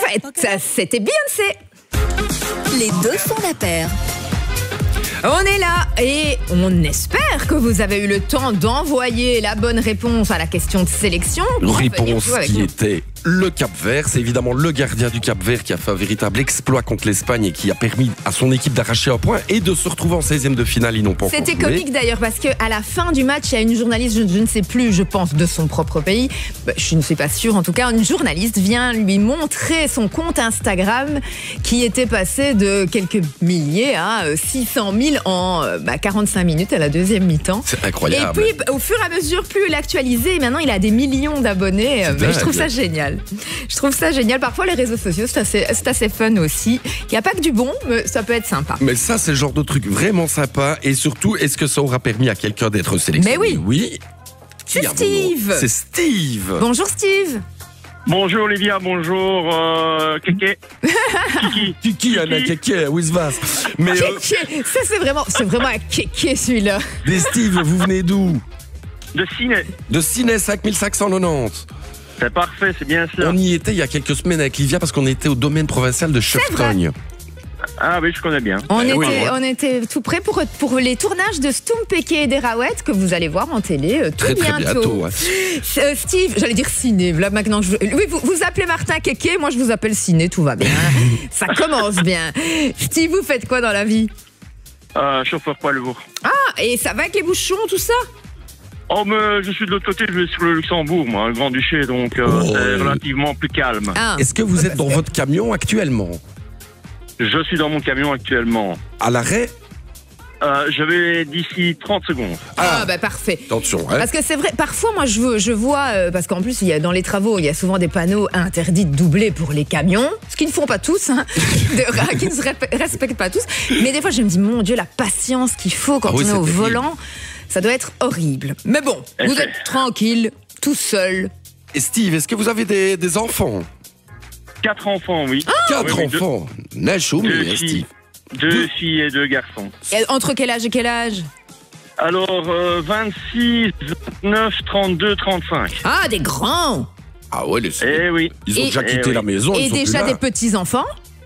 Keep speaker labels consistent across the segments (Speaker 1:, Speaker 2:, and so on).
Speaker 1: fait, c'était Beyoncé.
Speaker 2: Les deux font la paire.
Speaker 1: On est là et on espère que vous avez eu le temps d'envoyer la bonne réponse à la question de sélection.
Speaker 3: Réponse qui était le Cap-Vert. C'est évidemment le gardien du Cap-Vert qui a fait un véritable exploit contre l'Espagne et qui a permis à son équipe d'arracher un point et de se retrouver en 16e de finale. Ils n'ont pas encore joué.
Speaker 1: C'était comique d'ailleurs parce qu'à la fin du match, il y a une journaliste, je ne sais plus, je pense de son propre pays, je ne suis pas sûre en tout cas, une journaliste vient lui montrer son compte Instagram qui était passé de quelques milliers à 600 000 en 45 minutes à la deuxième mi-temps.
Speaker 3: C'est incroyable.
Speaker 1: Et puis au fur et à mesure, plus il actualisait, et maintenant il a des millions d'abonnés. Je trouve ça génial. Je trouve ça génial. Parfois, les réseaux sociaux, c'est assez fun aussi. Il n'y a pas que du bon, mais ça peut être sympa.
Speaker 3: Mais ça, c'est le genre de truc vraiment sympa. Et surtout, est-ce que ça aura permis à quelqu'un d'être sélectionné?
Speaker 1: Mais oui.
Speaker 3: Oui.
Speaker 1: C'est Steve.
Speaker 3: C'est Steve.
Speaker 1: Bonjour Steve.
Speaker 4: Bonjour Olivia, bonjour Kéké.
Speaker 3: Kiki, Anna Kéké, Wisvas. Mais
Speaker 1: Kéké, ça c'est vraiment un Kéké celui-là.
Speaker 3: des Steve, vous venez d'où?
Speaker 4: De Ciné.
Speaker 3: De Ciné 5590.
Speaker 4: C'est parfait, c'est bien ça.
Speaker 3: On y était il y a quelques semaines avec Livia parce qu'on était au domaine provincial de Cheftogne.
Speaker 4: Ah oui, je connais bien.
Speaker 1: On était tout prêt pour les tournages de Stoum, Péké et des Raouettes que vous allez voir en télé
Speaker 3: très bientôt. Ouais.
Speaker 1: Steve, j'allais dire Ciné. Là maintenant, oui, vous appelez Martin Kéké, moi je vous appelle Ciné, tout va bien. Ça commence bien. Steve, vous faites quoi dans la vie?
Speaker 4: Chauffeur poids lourd.
Speaker 1: Ah, et ça va avec les bouchons, tout ça?
Speaker 4: Oh, mais je suis de l'autre côté, je vais sur le Luxembourg, moi, le Grand-Duché, donc c'est relativement plus calme.
Speaker 1: Ah.
Speaker 3: Est-ce que vous êtes dans votre camion actuellement?
Speaker 4: Je suis dans mon camion actuellement.
Speaker 3: À l'arrêt?
Speaker 4: Je vais d'ici 30 secondes.
Speaker 3: Parfait. Attention, hein.
Speaker 1: Parce que c'est vrai, parfois moi je vois, parce qu'en plus dans les travaux, il y a souvent des panneaux interdits de doubler pour les camions, ce qu'ils ne font pas tous, hein, qui ne se respectent pas tous. Mais des fois je me dis, mon Dieu, la patience qu'il faut quand on est au volant, ça doit être horrible. Mais bon, vous êtes tranquille, tout seul.
Speaker 3: Et Steve, est-ce que vous avez des enfants?
Speaker 4: 4 enfants, oui.
Speaker 3: 4 enfants. Neige ou
Speaker 4: Deux
Speaker 3: Steve?
Speaker 4: filles. 2 filles et 2 garçons.
Speaker 1: Et entre quel âge et quel âge?
Speaker 4: Alors, 26, 29, 32, 35.
Speaker 1: Ah, des grands.
Speaker 3: Ah ouais,
Speaker 4: oui.
Speaker 3: Ils ont déjà quitté la maison.
Speaker 1: Et déjà des petits-enfants?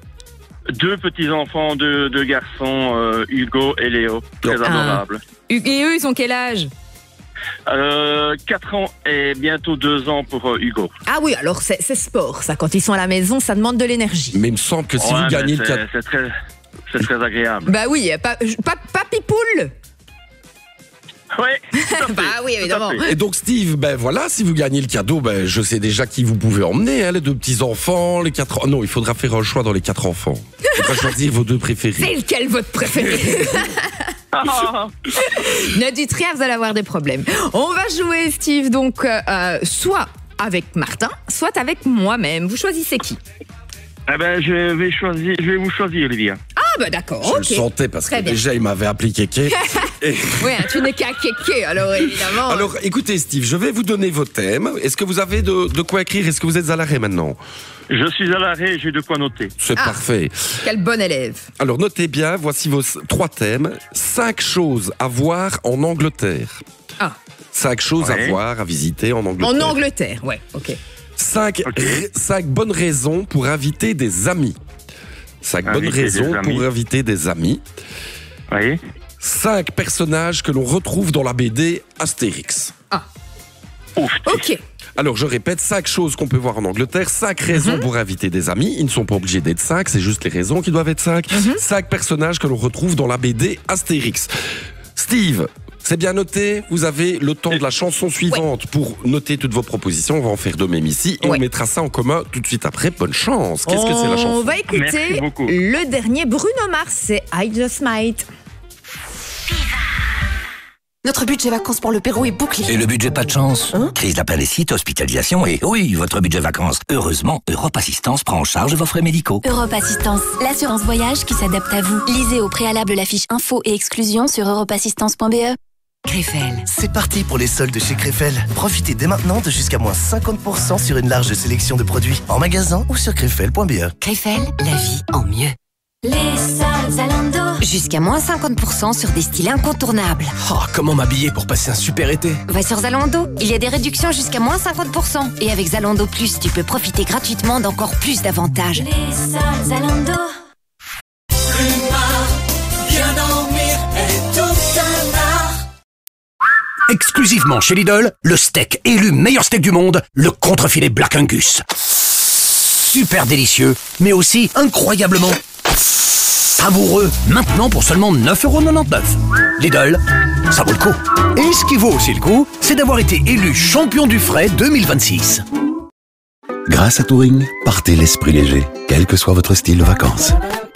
Speaker 4: 2 petits-enfants, 2 garçons, Hugo et Léo. Très adorables.
Speaker 1: Et eux, ils ont quel âge?
Speaker 4: 4 ans et bientôt 2 ans pour Hugo.
Speaker 1: Ah oui, alors c'est sport, ça. Quand ils sont à la maison, ça demande de l'énergie.
Speaker 3: Mais il me semble que si vous gagnez le 4...
Speaker 4: C'est très agréable.
Speaker 1: Bah oui, papy poule.
Speaker 4: Oui,
Speaker 1: bah oui, évidemment.
Speaker 3: Et donc Steve, si vous gagnez le cadeau, je sais déjà qui vous pouvez emmener, hein, les 2 petits-enfants, les 4... Non, il faudra faire un choix dans les 4 enfants. Il faudra choisir vos 2 préférés.
Speaker 1: C'est lequel votre préféré? Ne dites rien, vous allez avoir des problèmes. On va jouer, Steve, donc soit avec Martin, soit avec moi-même. Vous choisissez qui?
Speaker 4: Je vais vous choisir, Olivia.
Speaker 1: Ah d'accord,
Speaker 3: Je le sentais parce que déjà il m'avait appelé Kéké.
Speaker 1: Oui, tu n'es qu'à Kéké, alors évidemment.
Speaker 3: Alors écoutez Steve, je vais vous donner vos thèmes. Est-ce que vous avez de quoi écrire? Est-ce que vous êtes à l'arrêt maintenant?
Speaker 4: Je suis à l'arrêt et j'ai de quoi noter.
Speaker 3: C'est parfait.
Speaker 1: Quel bon élève.
Speaker 3: Alors notez bien, voici vos 3 thèmes. 5 choses à voir en Angleterre. 5 choses à voir, à visiter en Angleterre.
Speaker 1: En Angleterre, ouais, ok.
Speaker 3: 5 bonnes raisons pour inviter des amis. 5 bonnes raisons pour inviter des amis.
Speaker 4: Oui.
Speaker 3: 5 personnages que l'on retrouve dans la BD Astérix.
Speaker 1: Ok.
Speaker 3: Alors, je répète, 5 choses qu'on peut voir en Angleterre, 5 raisons pour inviter des amis. Ils ne sont pas obligés d'être 5, c'est juste les raisons qui doivent être 5. 5 personnages que l'on retrouve dans la BD Astérix. Steve, c'est bien noté. Vous avez le temps de la chanson suivante pour noter toutes vos propositions. On va en faire de même ici et on mettra ça en commun tout de suite après. Bonne chance. Qu'est-ce que c'est la chanson?
Speaker 1: On va écouter le dernier Bruno Mars, c'est I Just Might.
Speaker 2: Notre budget vacances pour le Pérou est bouclé.
Speaker 5: Et le budget pas de chance? Crise d'appendicite, hospitalisation et oui, votre budget vacances. Heureusement, Europe Assistance prend en charge vos frais médicaux.
Speaker 6: Europe Assistance, l'assurance voyage qui s'adapte à vous. Lisez au préalable la fiche info et exclusion sur europeassistance.be.
Speaker 7: Crefel. C'est parti pour les soldes chez Crefel. Profitez dès maintenant de jusqu'à moins 50% sur une large sélection de produits en magasin ou sur crefel.be.
Speaker 6: Crefel, la vie en mieux. Les soldes Zalando.
Speaker 2: Jusqu'à moins 50% sur des styles incontournables.
Speaker 8: Oh, comment m'habiller pour passer un super été?
Speaker 2: Va sur Zalando, il y a des réductions jusqu'à moins 50%. Et avec Zalando Plus, tu peux profiter gratuitement d'encore plus d'avantages.
Speaker 6: Les soldes Zalando.
Speaker 9: Bien dormir est tout un art.
Speaker 5: Exclusivement chez Lidl, le steak élu meilleur steak du monde, le contrefilet Black Angus. Super délicieux, mais aussi incroyablement savoureux. Maintenant pour seulement 9,99 €. Lidl, ça vaut le coup. Et ce qui vaut aussi le coup, c'est d'avoir été élu champion du frais 2026.
Speaker 10: Grâce à Touring, partez l'esprit léger, quel que soit votre style de vacances.